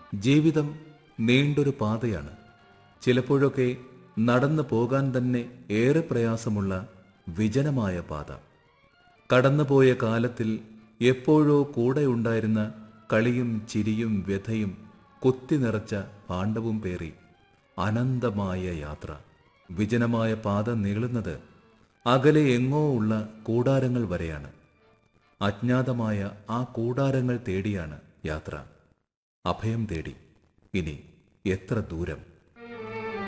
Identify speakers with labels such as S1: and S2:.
S1: ജീവിതം നീണ്ടൊരു പാതയാണ്. ചിലപ്പോഴൊക്കെ നടന്നു പോകാൻ തന്നെ ഏറെ പ്രയാസമുള്ള വിജനമായ പാത. കടന്നുപോയ കാലത്തിൽ എപ്പോഴോ കൂടെയുണ്ടായിരുന്ന കളിയും ചിരിയും വ്യഥയും കുത്തി നിറച്ച പാണ്ഡവും പേറി അനന്തമായ യാത്ര. വിജനമായ പാത നീളുന്നത് അകലെ എങ്ങോ ഉള്ള കൂടാരങ്ങൾ വരെയാണ്. അജ്ഞാതമായ ആ കൂടാരങ്ങൾ തേടിയാണ് യാത്ര. അഭയം തേടി ഇനി എത്ര ദൂരം?